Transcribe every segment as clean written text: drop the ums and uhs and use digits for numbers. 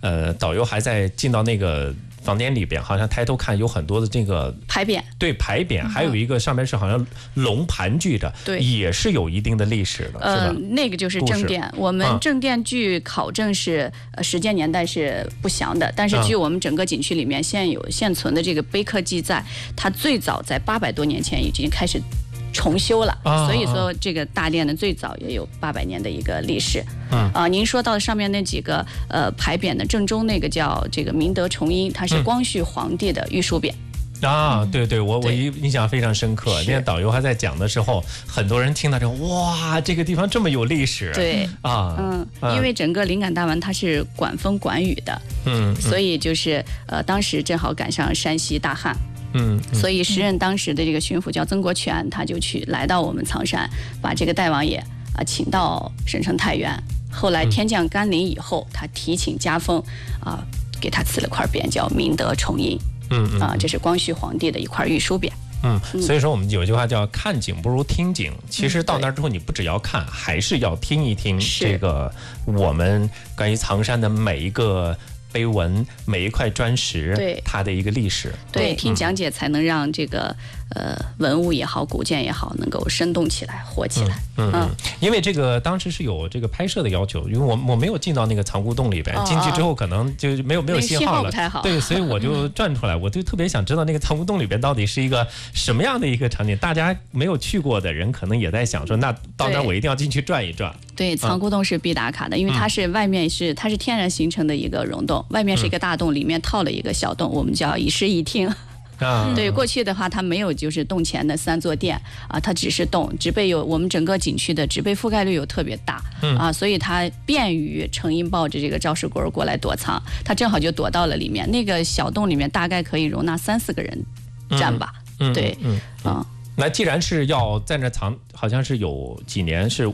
导游还在进到那个房间里边，好像抬头看有很多的这个牌匾， 对牌匾，还有一个上面是好像龙盘踞着， 对， 也是有一定的历史的，是吧？ 那个就是正殿，我们正殿据考证是始建年代是不详的，但是据我们整个景区里面现存的这个碑刻记载，它最早在800多年前已经开始重修了，所以说这个大殿呢最早也有800年的一个历史。您说到上面那几个牌匾呢，正中那个叫这个明德崇英，它是光绪皇帝的御书匾。 对，我印象非常深刻。那天导游还在讲的时候，很多人听到这哇，这个地方这么有历史。 对因为整个临港大湾它是管风管雨的，所以就是当时正好赶上山西大旱。所以时任当时的这个巡抚叫曾国荃，他就来到我们苍山，把这个戴王爷请到省城太原。后来天降甘霖以后，他提请加封给他赐了块匾叫明德崇英。这是光绪皇帝的一块御书匾。 所以说我们有句话叫看景不如听景。其实到那儿之后，你不只要看，还是要听一听这个我们关于苍山的每一个碑文，每一块砖石，对它的一个历史。 对，听讲解才能让这个文物也好，古建也好，能够生动起来，活起来。 因为这个当时是有这个拍摄的要求，因为我没有进到那个藏古洞里边，进去之后可能就没有信号了， 不太好。 对，所以我就转出来，我就特别想知道那个藏古洞里边到底是一个什么样的一个场景。大家没有去过的人可能也在想说，那到那儿我一定要进去转一转。 对，藏古洞是必打卡的，因为它是外面它是天然形成的一个溶洞，外面是一个大洞，里面套了一个小洞，我们叫一室一厅。对，过去的话它没有就是洞前的3座殿它只是洞，植被我们整个景区的植被覆盖率又特别大所以它便于程英抱着这个赵世国过来躲藏，他正好就躲到了里面，那个小洞里面大概可以容纳3-4个人站吧。对， 那既然是要在那藏，好像是有几年是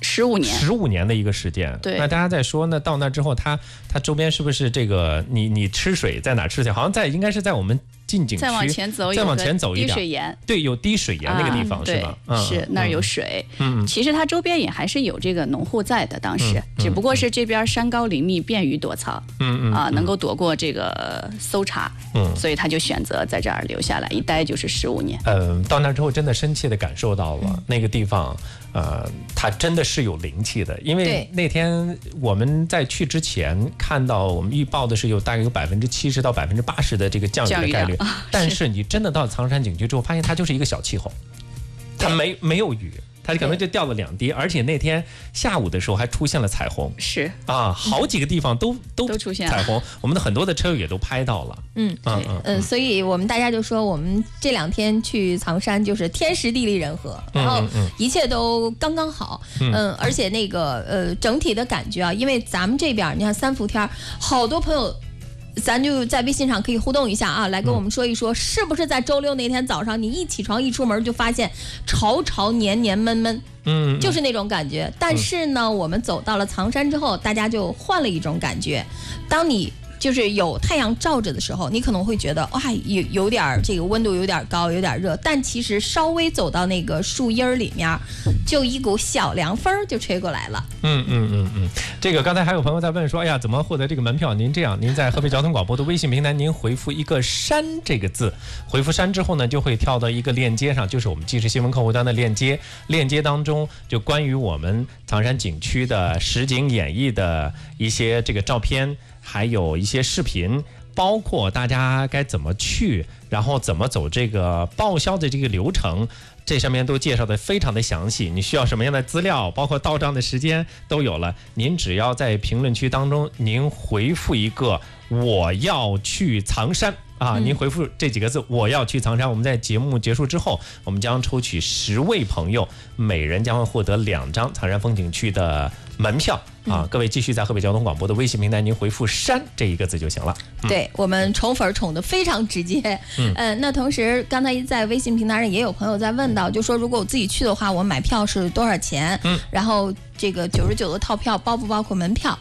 15年的一个时间。 对， 那大家在说，那到那之后，它周边是不是这个你吃水在哪吃水？好像应该是在我们进景区再往前走一点，滴水岩， 对，有滴水岩那个地方是吧？ 是那儿有水。其实它周边也还是有这个农户在的，当时只不过是这边山高林密，便于躲藏。能够躲过这个搜查。所以他就选择在这儿留下来，一待就是15年。 到那之后真的深切的感受到了那个地方，它真的是有灵气的。因为那天我们在去之前看到我们预报的是大概有70%到80%的这个降雨的概率，但是你真的到苍山景区之后，发现它就是一个小气候，它没有雨。它可能就掉了2滴，而且那天下午的时候还出现了彩虹， 是好几个地方都出现彩虹，我们的很多的车友也都拍到了。 所以我们大家就说，我们这2天去苍山就是天时地利人和，然后一切都刚刚好。而且那个整体的感觉因为咱们这边你看3伏天，好多朋友。咱就在微信上可以互动一下来跟我们说一说，是不是在周6那天早上，你一起床一出门就发现潮黏闷闷，就是那种感觉。但是呢，我们走到了苍山之后，大家就换了一种感觉。当你就是有太阳照着的时候，你可能会觉得有点这个温度有点高，有点热，但其实稍微走到那个树荫里面，就一股小凉风就吹过来了。 这个刚才还有朋友在问说，哎呀，怎么获得这个门票？您在合肥交通广播的微信平台，您回复一个山这个字，回复山之后呢，就会跳到一个链接上，就是我们即时新闻客户端的链接。链接当中就关于我们苍山景区的实景演绎的一些这个照片，还有一些视频，包括大家该怎么去，然后怎么走这个报销的这个流程，这上面都介绍的非常的详细。你需要什么样的资料，包括到账的时间都有了。您只要在评论区当中您回复一个我要去苍山您回复这几个字我要去苍山，我们在节目结束之后，我们将抽取10位朋友，每人将会获得2张苍山风景区的门票各位继续在河北交通广播的微信平台，您回复山这一个字就行了。 对，我们宠粉宠得非常直接。那同时刚才在微信平台上也有朋友在问到，就说如果我自己去的话，我买票是多少钱？然后这个99的套票包不包括门票？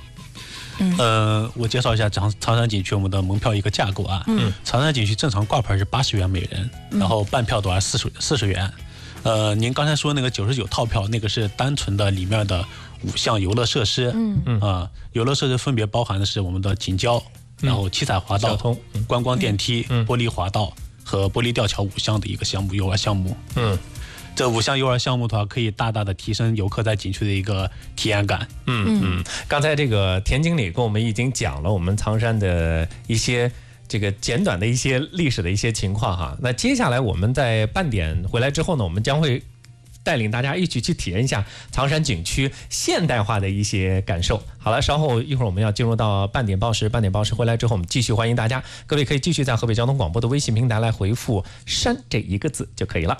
我介绍一下苍山景区我们的门票一个架构苍山景区正常挂牌是80元每人，然后半票的话40元。您刚才说那个99套票，那个是单纯的里面的 5项游乐设施。游乐设施分别包含的是我们的锦交，然后七彩滑道、观光电梯、玻璃滑道和玻璃吊桥5项的一个项目，游玩项目。这5项游玩项目的话，可以大大的提升游客在景区的一个体验感。 刚才这个田经理跟我们已经讲了我们唐山的一些这个简短的一些历史的一些情况哈。那接下来我们在半点回来之后呢，我们将会带领大家一起去体验一下唐山景区现代化的一些感受。好了，稍后一会儿我们要进入到半点报时，半点报时回来之后，我们继续欢迎大家，各位可以继续在河北交通广播的微信平台来回复“山”这一个字就可以了。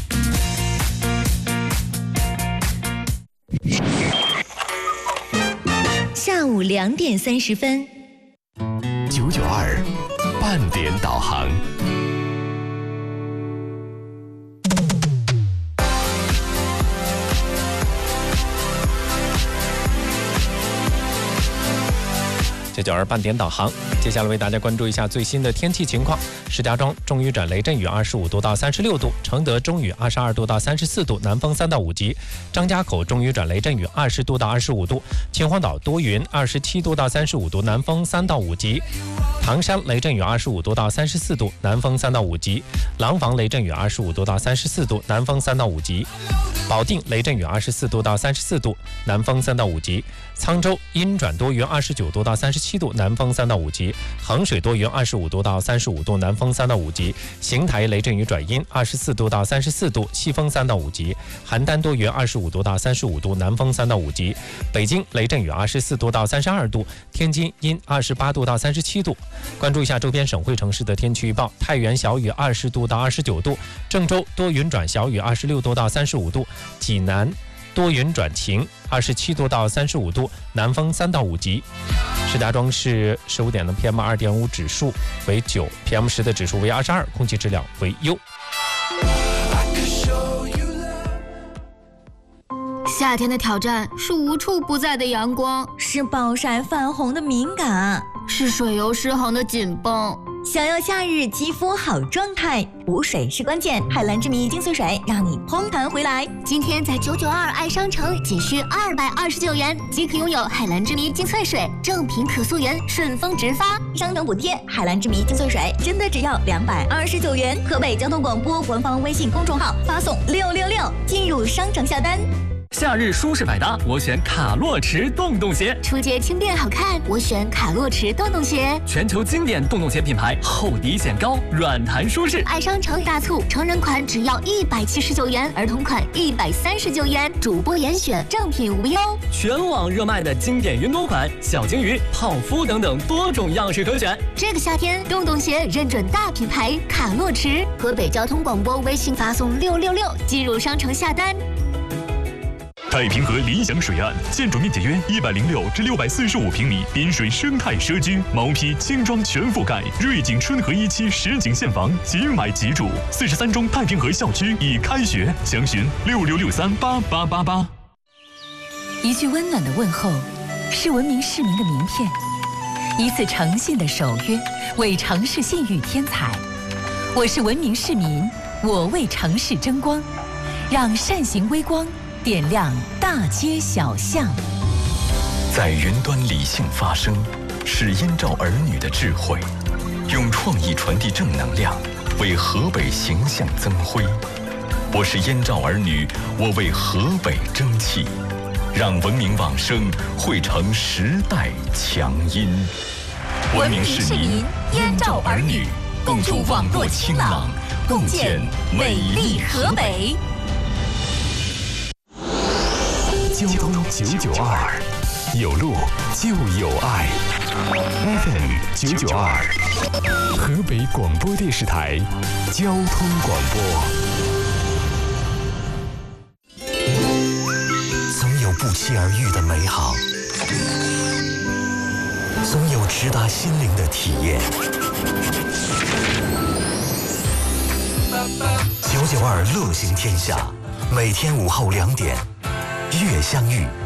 下午2点30分 ，992半点导航。 992半点导航，接下来为大家关注一下最新的天气情况。石家庄中雨转雷阵雨25度到36度，承德中雨22度到34度，南风3到5级；张家口中雨转雷阵雨20度到25度，秦皇岛多云27度到35度，南风3到5级；唐山雷阵雨25度到34度，南风3到5级；廊坊雷阵雨25度到34度，南风3到5级；保定雷阵雨24度到34度，南风3到5级；沧州阴转多云29度到37度，南风3到5级；衡水多云25度到35度，南风3到5级；邢台雷阵雨转阴24度到34度，西风3到5级；邯郸多云25度到35度，南风3到5级；北京雷阵雨24度到32度，天津阴28度到37度。关注一下周边省会城市的天气预报：太原小雨20度到29度，郑州多云转小雨26度到35度，济南多云转晴27度到35度，南风3到5级。石家庄市15点的 PM2.5 指数为9， PM10 的指数为22，空气质量为优。 夏天的挑战是无处不在的阳光， 是暴晒泛红的敏感， 是水油失衡的紧绷。 想要夏日肌肤好状态，补水是关键。海蓝之谜精粹水让你嘭弹回来。 今天在992爱商城仅需229元即可拥有海蓝之谜精粹水，正品可溯源，顺丰直发， 商城补贴。海蓝之谜精粹水真的只要229元。河北交通广播官方微信公众号发送666进入商城下单。 夏日舒适百搭，我选卡洛驰洞洞鞋。 出街轻便好看，我选卡洛驰洞洞鞋。 全球经典洞洞鞋品牌，厚底显高，软弹舒适。 爱商城大促，成人款只要179元，儿童款139元，主播严选，正品无忧。 全网热卖的经典云朵款、小鲸鱼、泡芙等等多种样式可选。 这个夏天，洞洞鞋认准大品牌卡洛驰。河北交通广播微信发送666进入商城下单。 太平河理想水岸，建筑面积约106至645平米，滨水生态社区，毛坯轻装全覆盖，瑞景春和1期实景现房，即买即住。43中太平河校区已开学，详询66638888。 一句温暖的问候，是文明市民的名片；一次诚信的守约，为城市信誉添彩。我是文明市民，我为城市争光，让善行微光点亮大街小巷。 在云端理性发声，是燕赵儿女的智慧，用创意传递正能量，为河北形象增辉。我是燕赵儿女，我为河北争气，让文明往声汇成时代强音。文明市民，燕赵儿女，共筑网络清朗，共建美丽河北。交通992，有路就有爱。FM 992，河北广播电视台交通广播。 总有不期而遇的美好，总有直达心灵的体验。992乐行天下，每天午后2点。乐相遇，